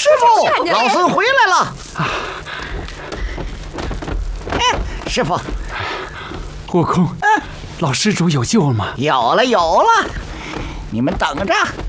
师傅，老孙回来了。哎，师傅， 悟空，老施主有救了吗？ 有了，你们等着，